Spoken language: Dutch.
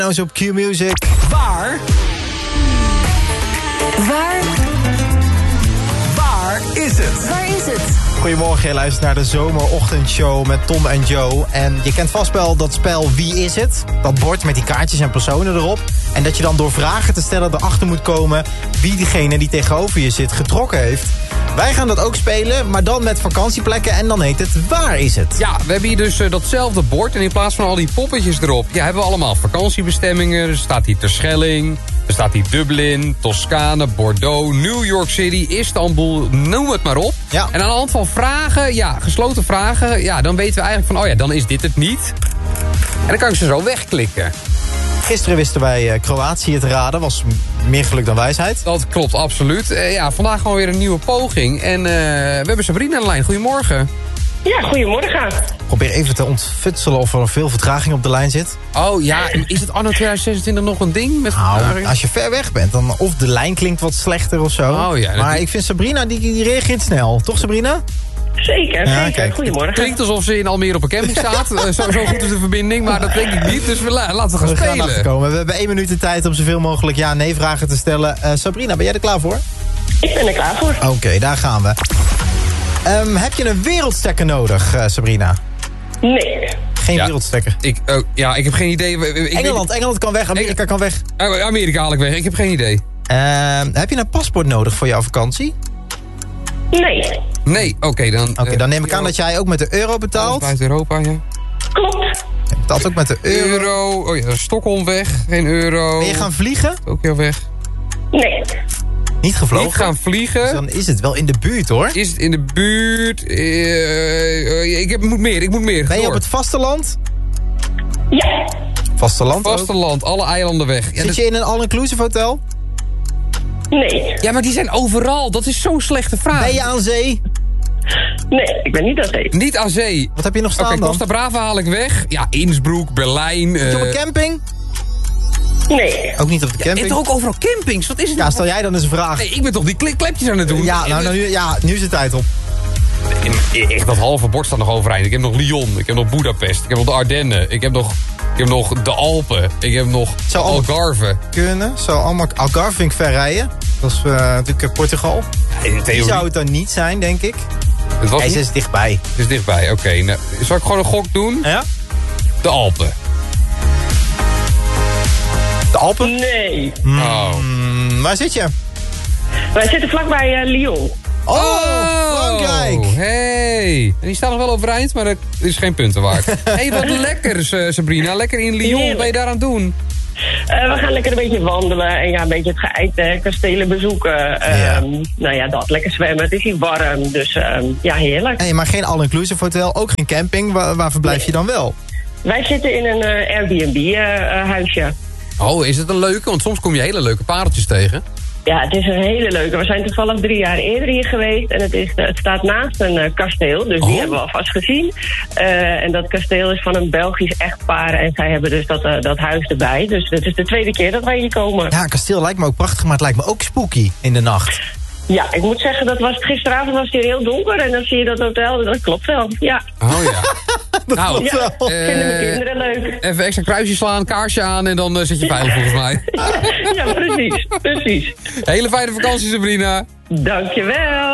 Nou eens op Q-Music. Waar is het? Waar is het? Goedemorgen, je luistert naar de zomerochtendshow met Tom en Joe. En je kent vast wel dat spel Wie is het? Dat bord met die kaartjes en personen erop. En dat je dan door vragen te stellen erachter moet komen wie diegene die tegenover je zit getrokken heeft. Wij gaan dat ook spelen, maar dan met vakantieplekken en dan heet het Waar is het? Ja, we hebben hier dus datzelfde bord en in plaats van al die poppetjes erop... ja, hebben we allemaal vakantiebestemmingen. Er staat hier Terschelling, er staat hier Dublin, Toscane, Bordeaux, New York City, Istanbul, noem het maar op. Ja. En aan de hand van vragen, ja, gesloten vragen... ja, dan weten we eigenlijk van, oh ja, dan is dit het niet. En dan kan ik ze zo wegklikken. Gisteren wisten wij Kroatië te raden, was meer geluk dan wijsheid. Dat klopt, absoluut. Ja, vandaag gewoon weer een nieuwe poging. En we hebben Sabrina aan de lijn. Goedemorgen. Ja, goedemorgen. Probeer even te ontfutselen of er veel vertraging op de lijn zit. Oh ja, is het anno 2026 nog een ding? Met Nou, als je ver weg bent, dan of de lijn klinkt wat slechter of zo. Oh ja, maar ik vind Sabrina, die reageert snel. Toch, Sabrina? Zeker, Ja, zeker. kijk. Goedemorgen. Klinkt alsof ze in Almere op een camping staat. Zo goed is de verbinding, maar dat denk ik niet. Dus laten we gaan We gaan spelen. achterkomen. We hebben 1 minuut de tijd om zoveel mogelijk ja-nee vragen te stellen. Sabrina, ben jij er klaar voor? Ik ben er klaar voor. Oké, daar gaan we. Heb je een wereldstekker nodig, Sabrina? Nee. Geen Ja. wereldstekker. Ik heb geen idee. Engeland kan weg, Amerika kan weg. Amerika haal ik weg, ik heb geen idee. Heb je een paspoort nodig voor jouw vakantie? Nee. Nee, oké, dan... Dan neem ik aan dat jij ook met de euro betaalt. Buiten Europa, ja. Klopt. Je betaalt ook met de euro. Euro, oh ja, Stockholm weg, geen euro. Ben je gaan vliegen? Tokio weg. Nee. Niet gevlogen? Niet gaan vliegen. Dus dan is het wel in de buurt, hoor. Is het in de buurt? Ik moet meer. Ben je Door. op het vasteland? Ja. Vasteland ook? Vasteland, alle eilanden weg. Ja, Zit je in een all-inclusive hotel? Nee. ja, maar die zijn overal. Dat is zo'n slechte vraag. Ben je aan zee? Nee, ik ben niet aan zee. Niet aan zee. Wat heb je nog staan Oké, dan? Costa Brava haal ik weg. Ja, Innsbruck, Berlijn. Zit je op een camping? Nee. Ook niet op de Je camping? hebt toch ook overal campings? Wat is het? Ja, stel jij dan eens een vraag. Nee, ik ben toch die klepjes aan het doen? Ja, nu is de tijd op. Echt, dat halve bord staat nog overeind. Ik heb nog Lyon, ik heb nog Budapest, ik heb nog de Ardennen, ik heb nog de Alpen, ik heb nog Algarve. Kunnen. Zo allemaal. Algarve vind ik ver rijden. Dat is natuurlijk Portugal. In Die theorie. zou het dan niet zijn, denk ik. Het was Hij niet- is dichtbij. Het is dichtbij, oké. Nou, zal ik gewoon een gok doen? Ja? De Alpen. De Alpen? Nee. Oh. Waar zit je? Wij zitten vlakbij Lyon. Oh, Frankrijk. Hey. En die staat nog wel overeind, maar dat is geen punten waard. Hey, wat lekker, Sabrina. Lekker in Lyon. Wat ben je daar aan het doen? We gaan lekker een beetje wandelen en ja, een beetje het geëikte kastelen bezoeken. Ja. Nou ja, dat. Lekker zwemmen. Het is hier warm, dus ja, heerlijk. Nee, maar geen all-inclusive hotel. Ook geen camping. Waar verblijf je dan wel? Wij zitten in een Airbnb-huisje. Oh, is het een leuke? Want soms kom je hele leuke pareltjes tegen. Ja, het is een hele leuke. We zijn toevallig 3 jaar eerder hier geweest. En het staat naast een kasteel. Dus die hebben we alvast gezien. En dat kasteel is van een Belgisch echtpaar. En zij hebben dus dat huis erbij. Dus het is de 2e keer dat wij hier komen. Ja, een kasteel lijkt me ook prachtig, maar het lijkt me ook spooky in de nacht. Ja, ik moet zeggen, gisteravond was het hier heel donker. En dan zie je dat hotel. Dat klopt wel. Ja, Oh ja. Nou, ja. Vinden mijn kinderen leuk. even extra kruisje slaan, kaarsje aan en dan zit je veilig volgens mij. Ja, precies. Hele fijne vakantie, Sabrina. Dankjewel.